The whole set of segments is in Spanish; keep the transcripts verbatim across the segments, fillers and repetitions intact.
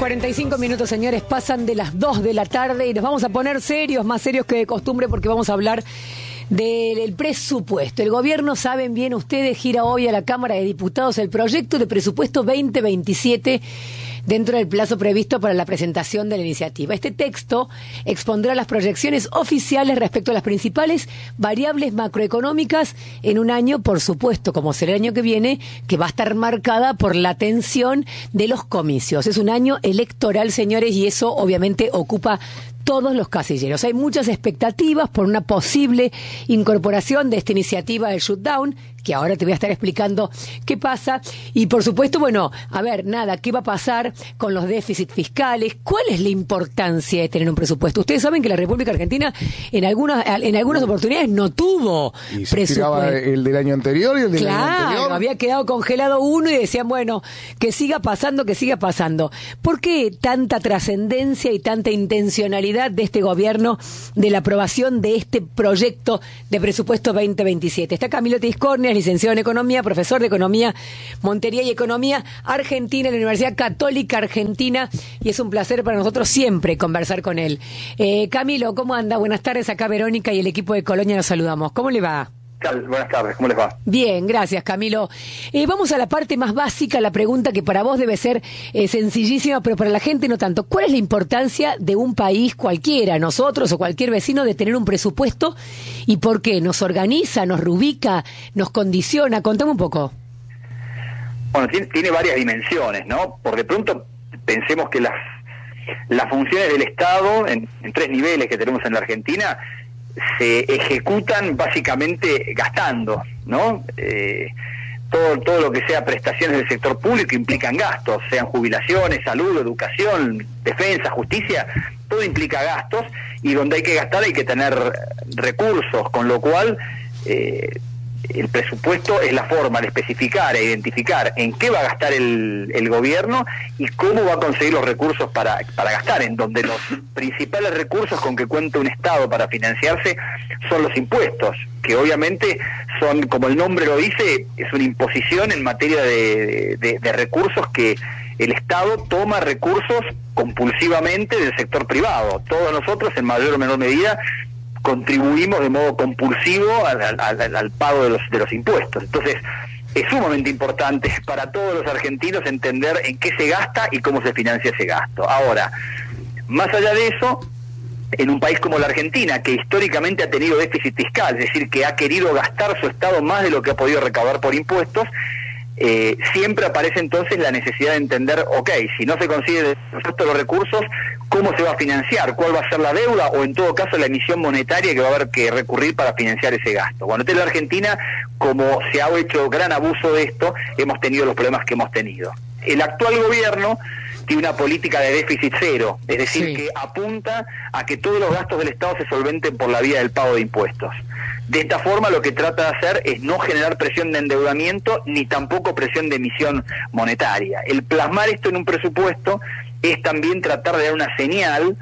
cuarenta y cinco minutos, señores, pasan de las dos de la tarde y nos vamos a poner serios, más serios que de costumbre, porque vamos a hablar del presupuesto. El gobierno, saben bien ustedes, gira hoy a la Cámara de Diputados el proyecto de presupuesto veinte veintisiete dentro del plazo previsto para la presentación de la iniciativa. Este texto expondrá las proyecciones oficiales respecto a las principales variables macroeconómicas en un año, por supuesto, como será el año que viene, que va a estar marcada por la tensión de los comicios. Es un año electoral, señores, y eso obviamente ocupa todos los casilleros. Hay muchas expectativas por una posible incorporación de esta iniciativa del shutdown, que ahora te voy a estar explicando qué pasa. Y por supuesto, bueno, a ver, nada, ¿qué va a pasar con los déficits fiscales? ¿Cuál es la importancia de tener un presupuesto? Ustedes saben que la República Argentina en algunas en algunas oportunidades no tuvo y se presupuesto. El del año anterior y el del claro, año anterior. Había quedado congelado uno y decían, bueno, que siga pasando, que siga pasando. ¿Por qué tanta trascendencia y tanta intencionalidad de este gobierno de la aprobación de este proyecto de presupuesto veinte veintisiete? Está Camilo Tiscornia, licenciado en Economía, profesor de Economía, Montería y Economía Argentina en la Universidad Católica Argentina, y es un placer para nosotros siempre conversar con él. Eh, Camilo, ¿cómo anda? Buenas tardes, acá Verónica y el equipo de Colonia nos saludamos. ¿Cómo le va? Buenas tardes, ¿cómo les va? Bien, gracias, Camilo. Eh, vamos a la parte más básica, la pregunta que para vos debe ser eh, sencillísima, pero para la gente no tanto. ¿Cuál es la importancia de un país cualquiera, nosotros o cualquier vecino, de tener un presupuesto y por qué? ¿Nos organiza, nos rubrica, nos condiciona? Contame un poco. Bueno, tiene, tiene varias dimensiones, ¿no? Por de pronto pensemos que las, las funciones del Estado, en, en tres niveles que tenemos en la Argentina, se ejecutan básicamente gastando, ¿no? Eh, todo, todo lo que sea prestaciones del sector público implican gastos, sean jubilaciones, salud, educación, defensa, justicia, todo implica gastos, y donde hay que gastar hay que tener recursos, con lo cual eh, el presupuesto es la forma de especificar e identificar en qué va a gastar el, el gobierno y cómo va a conseguir los recursos para, para gastar, en donde los principales recursos con que cuenta un Estado para financiarse son los impuestos, que obviamente son, como el nombre lo dice, es una imposición en materia de, de, de recursos que el Estado toma recursos compulsivamente del sector privado. Todos nosotros, en mayor o menor medida, contribuimos de modo compulsivo al, al, al pago de los, de los impuestos. Entonces, es sumamente importante para todos los argentinos entender en qué se gasta y cómo se financia ese gasto. Ahora, más allá de eso, en un país como la Argentina, que históricamente ha tenido déficit fiscal, es decir, que ha querido gastar su Estado más de lo que ha podido recaudar por impuestos, Eh, siempre aparece entonces la necesidad de entender, ok, si no se consigue de los recursos, ¿cómo se va a financiar? ¿Cuál va a ser la deuda? O en todo caso la emisión monetaria que va a haber que recurrir para financiar ese gasto. Bueno, en la Argentina, como se ha hecho gran abuso de esto, hemos tenido los problemas que hemos tenido. El actual gobierno tiene una política de déficit cero, es decir, sí, que apunta a que todos los gastos del Estado se solventen por la vía del pago de impuestos. De esta forma lo que trata de hacer es no generar presión de endeudamiento ni tampoco presión de emisión monetaria. El plasmar esto en un presupuesto es también tratar de dar una señal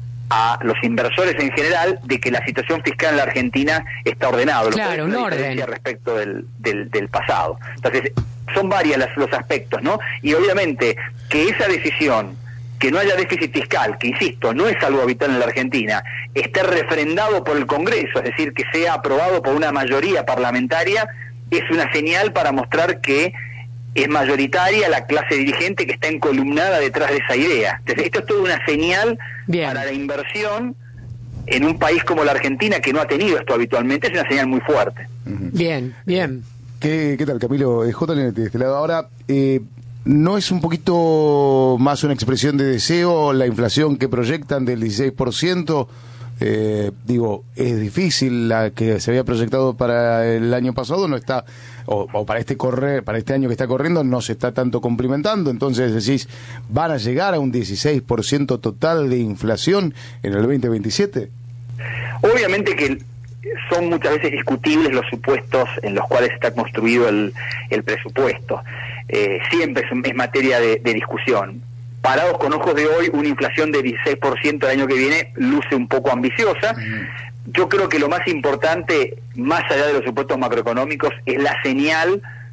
a los inversores en general de que la situación fiscal en la Argentina está ordenada, claro, lo cual es una orden respecto del, del, del pasado. Entonces, son varias las, los aspectos, ¿no? Y obviamente que esa decisión, que no haya déficit fiscal, que insisto, no es algo habitual en la Argentina, esté refrendado por el Congreso, es decir, que sea aprobado por una mayoría parlamentaria, es una señal para mostrar que es mayoritaria la clase dirigente que está encolumnada detrás de esa idea. Entonces, esto es toda una señal Bien. para la inversión en un país como la Argentina, que no ha tenido esto habitualmente, es una señal muy fuerte. Bien, bien. ¿Qué, qué tal, Camilo? Eh, J L N T de este lado. Ahora, eh, ¿no es un poquito más una expresión de deseo la inflación que proyectan del dieciséis por ciento? Eh, digo, es difícil, la que se había proyectado para el año pasado no está, o, o para este correr, para este año que está corriendo no se está tanto cumplimentando. Entonces decís, ¿van a llegar a un dieciséis por ciento total de inflación en el veinte veintisiete? Obviamente que son muchas veces discutibles los supuestos en los cuales está construido el, el presupuesto. Eh, siempre es, es materia de, de discusión. Parados con ojos de hoy, una inflación de dieciséis por ciento el año que viene luce un poco ambiciosa. Mm. Yo creo que lo más importante, más allá de los supuestos macroeconómicos, es la señal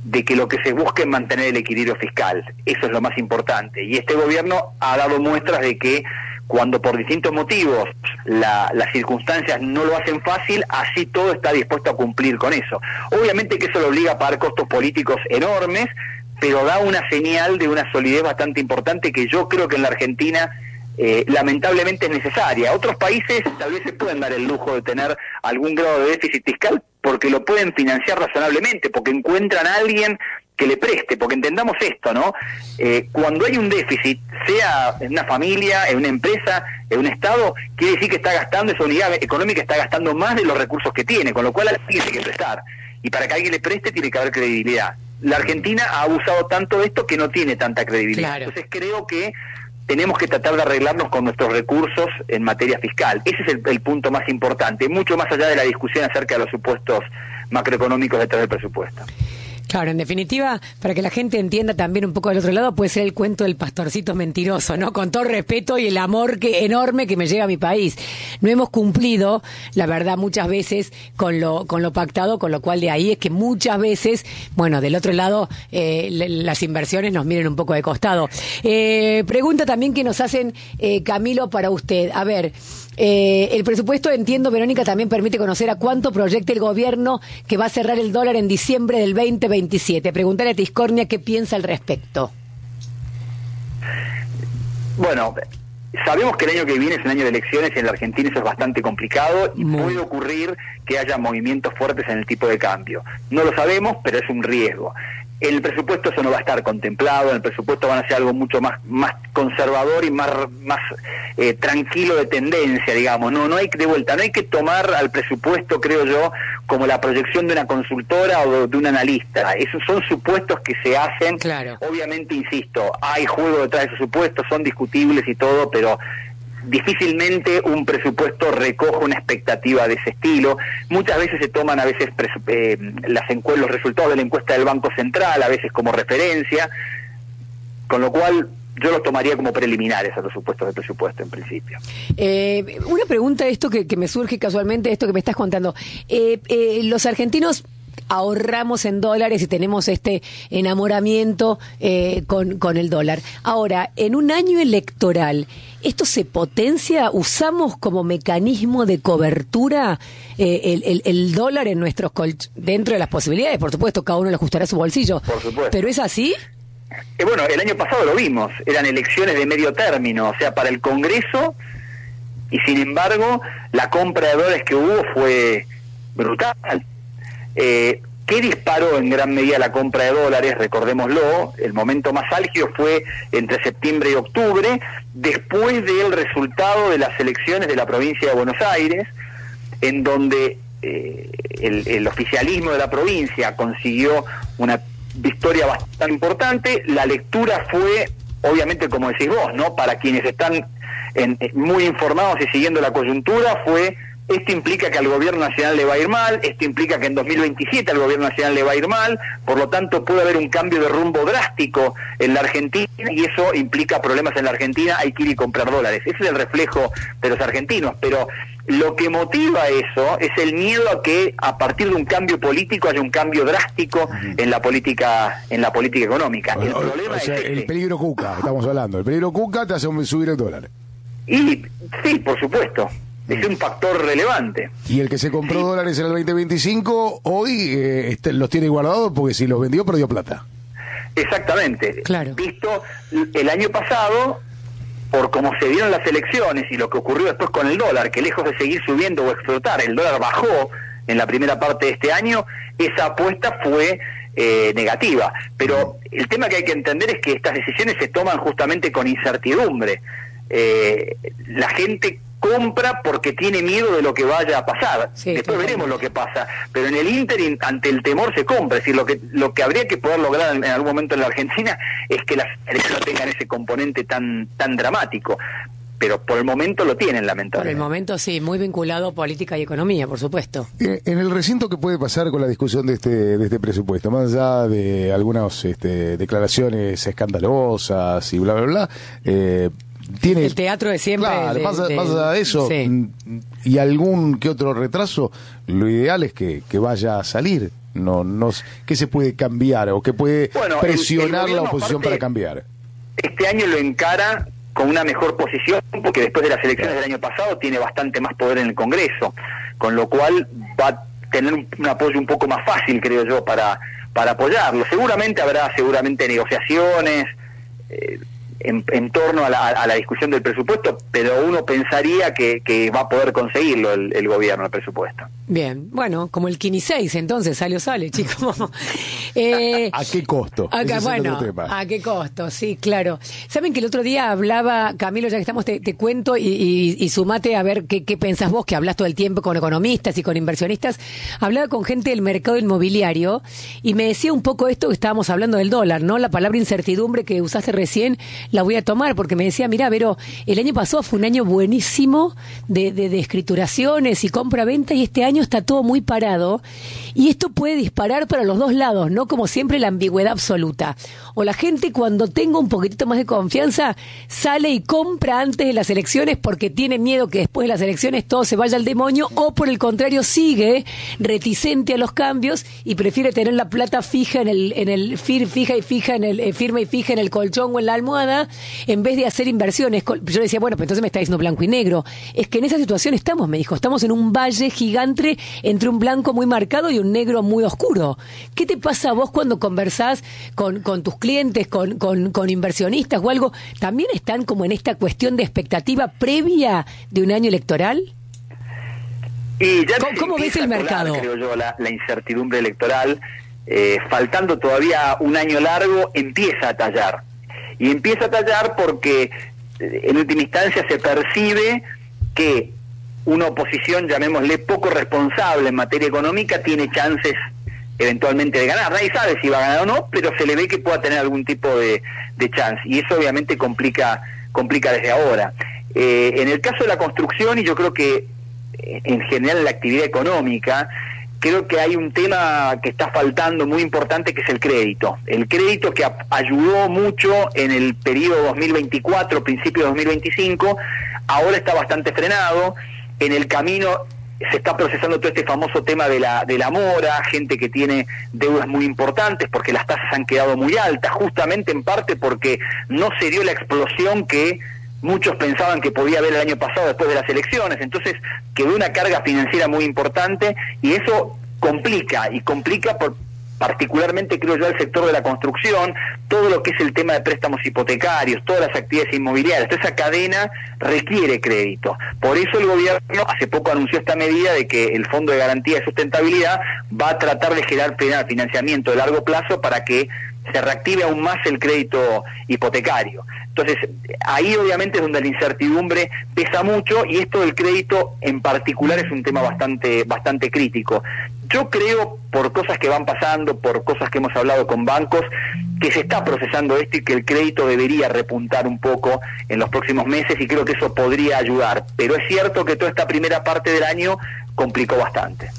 de que lo que se busque es mantener el equilibrio fiscal. Eso es lo más importante. Y este gobierno ha dado muestras de que cuando por distintos motivos la, las circunstancias no lo hacen fácil, así todo está dispuesto a cumplir con eso. Obviamente que eso lo obliga a pagar costos políticos enormes, pero da una señal de una solidez bastante importante que yo creo que en la Argentina eh, lamentablemente es necesaria. Otros países tal vez se pueden dar el lujo de tener algún grado de déficit fiscal porque lo pueden financiar razonablemente, porque encuentran a alguien que le preste, porque entendamos esto, ¿no? Eh, cuando hay un déficit, sea en una familia, en una empresa, en un Estado, quiere decir que está gastando, esa unidad económica está gastando más de los recursos que tiene, con lo cual alguien tiene que prestar. Y para que alguien le preste tiene que haber credibilidad. La Argentina ha abusado tanto de esto que no tiene tanta credibilidad. Claro. Entonces creo que tenemos que tratar de arreglarnos con nuestros recursos en materia fiscal. Ese es el, el punto más importante, mucho más allá de la discusión acerca de los supuestos macroeconómicos detrás del presupuesto. Claro, en definitiva, para que la gente entienda también un poco del otro lado, puede ser el cuento del pastorcito mentiroso, ¿no? Con todo el respeto y el amor que enorme que me llega a mi país. No hemos cumplido, la verdad, muchas veces con lo con lo pactado, con lo cual de ahí es que muchas veces, bueno, del otro lado, eh, las inversiones nos miren un poco de costado. Eh, pregunta también que nos hacen, eh, Camilo, para usted. A ver, Eh, el presupuesto, entiendo, Verónica, también permite conocer a cuánto proyecta el gobierno que va a cerrar el dólar en diciembre del veinte veintisiete. Preguntarle a Tiscornia qué piensa al respecto. Bueno, sabemos que el año que viene es un año de elecciones y en la Argentina eso es bastante complicado y Muy. puede ocurrir que haya movimientos fuertes en el tipo de cambio. No lo sabemos, pero es un riesgo. En el presupuesto eso no va a estar contemplado, en el presupuesto van a ser algo mucho más más conservador y más más eh, tranquilo de tendencia, digamos. No no hay de vuelta, no hay que tomar al presupuesto, creo yo, como la proyección de una consultora o de, de un analista. Esos son supuestos que se hacen. Claro. Obviamente, insisto, hay juego detrás de esos supuestos, son discutibles y todo, pero difícilmente un presupuesto recoge una expectativa de ese estilo. Muchas veces se toman a veces eh, las los resultados de la encuesta del Banco Central, a veces como referencia, con lo cual yo los tomaría como preliminares a los supuestos de presupuesto en principio. Eh, una pregunta, esto que, que me surge casualmente, esto que me estás contando. Eh, eh, los argentinos ahorramos en dólares y tenemos este enamoramiento eh, con, con el dólar. Ahora, en un año electoral, ¿esto se potencia? ¿Usamos como mecanismo de cobertura eh, el, el, el dólar en nuestros colch- dentro de las posibilidades? Por supuesto, cada uno le ajustará su bolsillo. Por supuesto. ¿Pero es así? Eh, bueno, el año pasado lo vimos, eran elecciones de medio término, o sea, para el Congreso, y sin embargo, la compra de dólares que hubo fue brutal. Eh, ¿Qué disparó en gran medida la compra de dólares? Recordémoslo, el momento más álgido fue entre septiembre y octubre, después del resultado de las elecciones de la provincia de Buenos Aires, en donde eh, el, el oficialismo de la provincia consiguió una victoria bastante importante. La lectura fue, obviamente, como decís vos, ¿no? Para quienes están en, muy informados y siguiendo la coyuntura, fue: esto implica que al gobierno nacional le va a ir mal, esto implica que en dos mil veintisiete al gobierno nacional le va a ir mal, por lo tanto puede haber un cambio de rumbo drástico en la Argentina y eso implica problemas en la Argentina, hay que ir y comprar dólares. Ese es el reflejo de los argentinos, pero lo que motiva eso es el miedo a que a partir de un cambio político haya un cambio drástico en la política en la política económica. El o, problema o sea, es el este. peligro Cuca, estamos hablando. El peligro Cuca te hace subir el dólar. Y sí, por supuesto. Es un factor relevante. Y el que se compró sí. dólares en el veinte veinticinco, hoy eh, este, los tiene guardados porque si los vendió, perdió plata. Exactamente. Claro. Visto el año pasado, por cómo se dieron las elecciones y lo que ocurrió después con el dólar, que lejos de seguir subiendo o explotar, el dólar bajó en la primera parte de este año, esa apuesta fue eh, negativa. Pero el tema que hay que entender es que estas decisiones se toman justamente con incertidumbre. Eh, la gente compra porque tiene miedo de lo que vaya a pasar. Sí, después veremos lo que pasa, pero en el ínterin, ante el temor se compra. Es decir, lo que lo que habría que poder lograr en, en algún momento en la Argentina es que las elecciones no tengan ese componente tan tan dramático, pero por el momento lo tienen, lamentablemente. Por el momento sí, muy vinculado política y economía, por supuesto. Eh, en el recinto, ¿qué puede pasar con la discusión de este de este presupuesto? Más allá de algunas este, declaraciones escandalosas y bla, bla, bla, eh, tiene el teatro de siempre. Claro, de, más, de, más allá de eso, sí. y algún que otro retraso, lo ideal es que, que vaya a salir. No, no, ¿qué se puede cambiar o qué puede bueno, presionar el, el la oposición aparte, para cambiar? Este año lo encara con una mejor posición, porque después de las elecciones del año pasado tiene bastante más poder en el Congreso, con lo cual va a tener un, un apoyo un poco más fácil, creo yo, para, para apoyarlo. Seguramente habrá seguramente negociaciones eh, en, en torno a la, a la discusión del presupuesto, pero uno pensaría que, que va a poder conseguirlo el, el gobierno, el presupuesto. Bien, bueno, como el Kini seis, entonces, sale o sale, chicos. eh, ¿A qué costo? Acá, Ese es bueno, el otro tema. ¿a qué costo? Sí, claro. Saben que el otro día hablaba, Camilo, ya que estamos, te, te cuento y, y, y sumate a ver qué, qué pensás vos, que hablas todo el tiempo con economistas y con inversionistas. Hablaba con gente del mercado inmobiliario y me decía un poco esto que estábamos hablando del dólar, ¿no? La palabra incertidumbre que usaste recién la voy a tomar, porque me decía, mira, Vero, el año pasado fue un año buenísimo de, de, de escrituraciones y compra-venta, y este año está todo muy parado, y esto puede disparar para los dos lados, ¿no? Como siempre, la ambigüedad absoluta. O la gente, cuando tenga un poquitito más de confianza, sale y compra antes de las elecciones porque tiene miedo que después de las elecciones todo se vaya al demonio, o por el contrario sigue reticente a los cambios y prefiere tener la plata fija en el, en el fir, fija y fija en el eh, firme y fija en el colchón o en la almohada, en vez de hacer inversiones. Yo le decía, bueno, pues entonces me está diciendo blanco y negro. Es que en esa situación estamos, me dijo, estamos en un valle gigante entre un blanco muy marcado y un negro muy oscuro. ¿Qué te pasa a vos cuando conversás con, con tus clientes, con, con, con inversionistas o algo? ¿También están como en esta cuestión de expectativa previa de un año electoral? Y ya ¿Cómo, cómo ves el colar, mercado? Creo yo, la, la incertidumbre electoral, eh, faltando todavía un año largo, empieza a tallar. Y empieza a tallar porque en última instancia se percibe que una oposición, llamémosle poco responsable en materia económica, tiene chances eventualmente de ganar. Nadie sabe si va a ganar o no, pero se le ve que pueda tener algún tipo de, de chance, y eso obviamente complica complica desde ahora. Eh, en el caso de la construcción, y yo creo que en general en la actividad económica, creo que hay un tema que está faltando muy importante, que es el crédito. El crédito que a- ayudó mucho en el periodo dos mil veinticuatro, principio de dos mil veinticinco, ahora está bastante frenado. En el camino se está procesando todo este famoso tema de la, de la mora, gente que tiene deudas muy importantes porque las tasas han quedado muy altas, justamente en parte porque no se dio la explosión que muchos pensaban que podía haber el año pasado después de las elecciones. Entonces quedó una carga financiera muy importante, y eso complica, y complica por, particularmente creo yo al sector de la construcción, todo lo que es el tema de préstamos hipotecarios, todas las actividades inmobiliarias. Toda esa cadena requiere crédito. Por eso el gobierno hace poco anunció esta medida de que el Fondo de Garantía de Sustentabilidad va a tratar de generar financiamiento de largo plazo para que se reactive aún más el crédito hipotecario. Entonces, ahí obviamente es donde la incertidumbre pesa mucho, y esto del crédito en particular es un tema bastante bastante crítico. Yo creo, por cosas que van pasando, por cosas que hemos hablado con bancos, que se está procesando esto y que el crédito debería repuntar un poco en los próximos meses, y creo que eso podría ayudar. Pero es cierto que toda esta primera parte del año complicó bastante.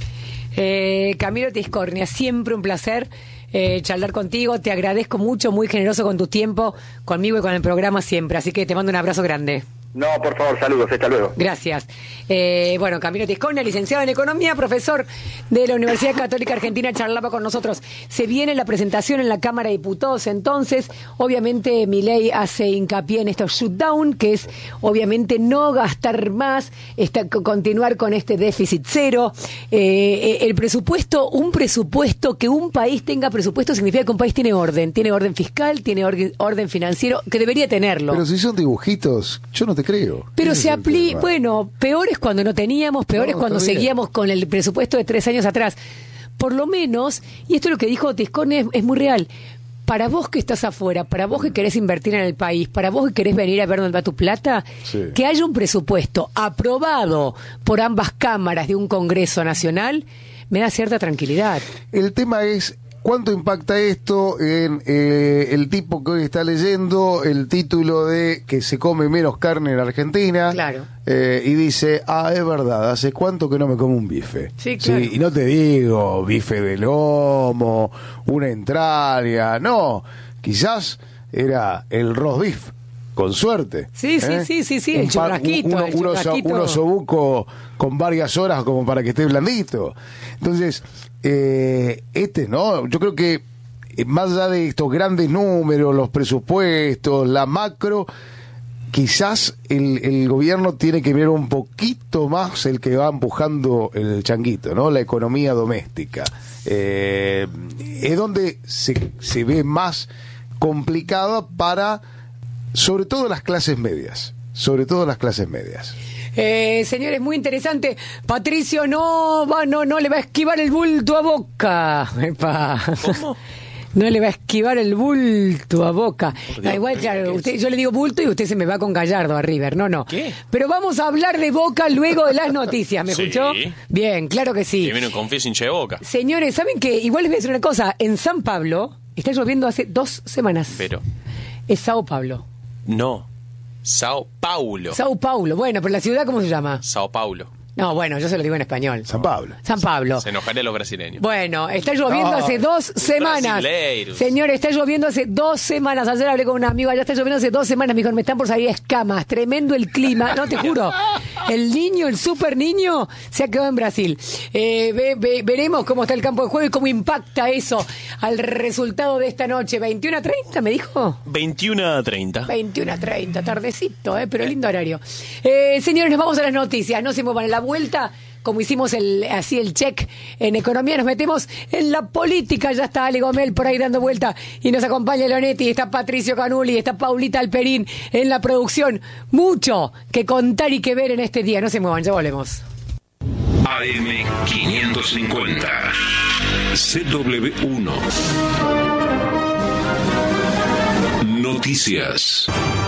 Eh, Camilo Tiscornia, siempre un placer eh, charlar contigo. Te agradezco mucho, muy generoso con tu tiempo, conmigo y con el programa siempre. Así que te mando un abrazo grande. No, por favor, saludos, hasta luego. Gracias. Eh, bueno, Camilo Tiscornia, licenciado en Economía, profesor de la Universidad Católica Argentina, charlaba con nosotros. Se viene la presentación en la Cámara de Diputados, entonces, obviamente Milei hace hincapié en estos shutdown, que es obviamente no gastar más, esta, continuar con este déficit cero. Eh, el presupuesto, un presupuesto, que un país tenga presupuesto significa que un país tiene orden, tiene orden fiscal, tiene orden, orden financiero, que debería tenerlo. Pero si son dibujitos, yo no te creo. Pero Ese se es el aplica, tema. bueno, peor es cuando no teníamos, peor No, es cuando está bien. seguíamos con el presupuesto de tres años atrás. Por lo menos, y esto es lo que dijo Tiscornia, es, es muy real, para vos que estás afuera, para vos que querés invertir en el país, para vos que querés venir a ver dónde va tu plata, Sí. que haya un presupuesto aprobado por ambas cámaras de un Congreso Nacional, me da cierta tranquilidad. El tema es cuánto impacta esto en eh, el tipo que hoy está leyendo el título de que se come menos carne en Argentina. Claro. Eh, y dice, ah, es verdad, ¿hace cuánto que no me como un bife? Sí, claro. Y no te digo bife de lomo, una entraña, no, quizás era el roast beef, con suerte. Sí, sí, ¿eh? sí, sí, sí, el Un pa- churrasquito, uno- el unos- churrasquito. unos osobuco con varias horas como para que esté blandito. Entonces, eh, este, ¿no? Yo creo que eh, más allá de estos grandes números, los presupuestos, la macro, quizás el, el gobierno tiene que mirar un poquito más el que va empujando el changuito, ¿no? La economía doméstica. Eh, es donde se, se ve más complicada para, sobre todo las clases medias, sobre todo las clases medias. Eh, señores, muy interesante. Patricio no va, no, no le va a esquivar el bulto a Boca. Epa. ¿Cómo? No le va a esquivar el bulto a Boca. No, igual, claro, usted, yo le digo bulto y usted se me va con Gallardo a River. No, no. ¿Qué? Pero vamos a hablar de Boca luego de las noticias. ¿Me Sí. escuchó? Bien, claro que sí. Que viene con confieso hincha de Boca. Señores, ¿saben qué? Igual les voy a decir una cosa. En San Pablo está lloviendo hace dos semanas. Pero, Es Sao Paulo. no. Sao Paulo. Sao Paulo. Bueno, pero la ciudad, ¿cómo se llama? Sao Paulo. No, bueno, yo se lo digo en español. San Pablo. San Pablo. Se enojarían los brasileños. Bueno, está lloviendo No. hace dos semanas. brasileiros. Señor, está lloviendo hace dos semanas. Ayer hablé con un amigo, allá está lloviendo hace dos semanas. Me dijo, me están por salir escamas. Tremendo el clima. No, te juro. El niño, el super niño, se ha quedado en Brasil. Eh, ve- ve- veremos cómo está el campo de juego y cómo impacta eso al resultado de esta noche. veintiuno a treinta, me dijo. veintiuno a treinta. veintiuno a treinta, tardecito, eh, pero lindo horario. Eh, señores, nos vamos a las noticias. No se muevan en la vuelta. Como hicimos el, así el check en economía, nos metemos en la política. Ya está Ale Gomel por ahí dando vuelta y nos acompaña Leonetti, está Patricio Canuli, está Paulita Alperín en la producción. Mucho que contar y que ver en este día. No se muevan, ya volvemos. A M quinientos cincuenta C W uno Noticias.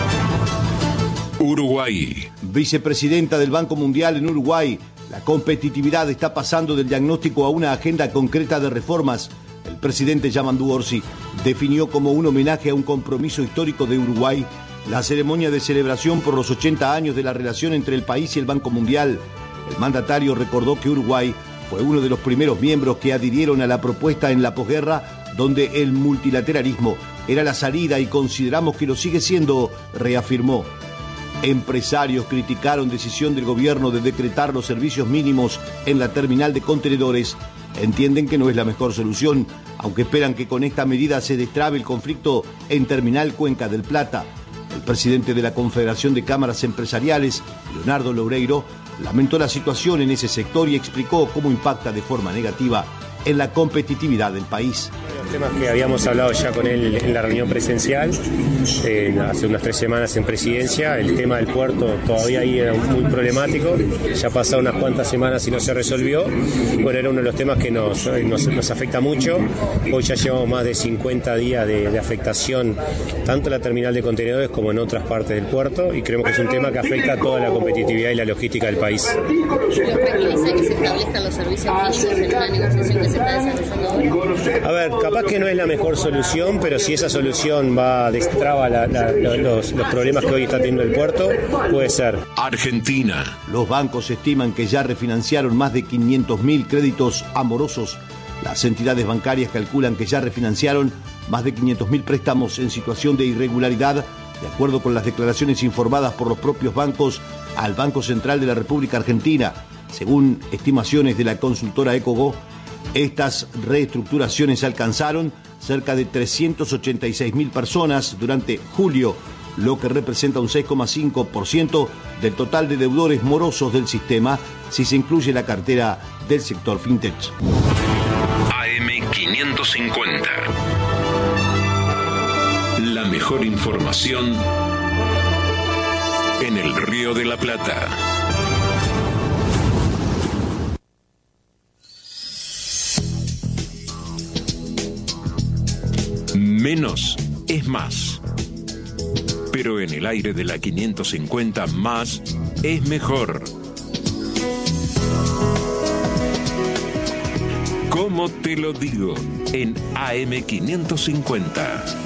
Uruguay. Vicepresidenta del Banco Mundial en Uruguay, la competitividad está pasando del diagnóstico a una agenda concreta de reformas. El presidente Yamandu Orsi definió como un homenaje a un compromiso histórico de Uruguay la ceremonia de celebración por los ochenta años de la relación entre el país y el Banco Mundial. El mandatario recordó que Uruguay fue uno de los primeros miembros que adhirieron a la propuesta en la posguerra, donde el multilateralismo era la salida y consideramos que lo sigue siendo, reafirmó. Empresarios criticaron decisión del gobierno de decretar los servicios mínimos en la terminal de contenedores. Entienden que no es la mejor solución, aunque esperan que con esta medida se destrabe el conflicto en Terminal Cuenca del Plata. El presidente de la Confederación de Cámaras Empresariales, Leonardo Loureiro, lamentó la situación en ese sector y explicó cómo impacta de forma negativa en la competitividad del país. Los temas que habíamos hablado ya con él en la reunión presencial, eh, hace unas tres semanas en presidencia, el tema del puerto todavía ahí era muy problemático, ya pasaron unas cuantas semanas y no se resolvió. Bueno, era uno de los temas que nos, nos, nos afecta mucho. Hoy ya llevamos más de cincuenta días de, de afectación, tanto en la terminal de contenedores como en otras partes del puerto, y creemos que es un tema que afecta a toda la competitividad y la logística del país. ¿Los tranquiliza que se establezcan los servicios mínimos en una negociación que se está desarrollando ahora? A ver, capaz que no es la mejor solución, pero si esa solución va destraba la, la, los, los problemas que hoy está teniendo el puerto, puede ser. Argentina. Los bancos estiman que ya refinanciaron más de quinientos mil créditos amorosos. Las entidades bancarias calculan que ya refinanciaron más de quinientos mil préstamos en situación de irregularidad, de acuerdo con las declaraciones informadas por los propios bancos al Banco Central de la República Argentina. Según estimaciones de la consultora EcoGo, estas reestructuraciones alcanzaron cerca de trescientos ochenta y seis mil personas durante julio, lo que representa un seis coma cinco por ciento del total de deudores morosos del sistema, si se incluye la cartera del sector fintech. A M quinientos cincuenta. La mejor información en el Río de la Plata. Menos es más. Pero en el aire de la quinientos cincuenta, más es mejor. ¿Cómo te lo digo? En A M quinientos cincuenta.